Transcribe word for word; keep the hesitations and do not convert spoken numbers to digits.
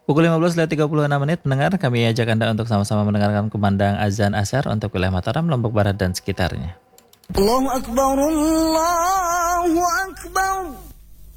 Pukul lima belas lewat tiga puluh enam menit, pendengar, kami ajak Anda untuk sama-sama mendengarkan kumandang azan asar untuk wilayah Mataram, Lombok Barat dan sekitarnya. Allahu Akbar, Allahu Akbar.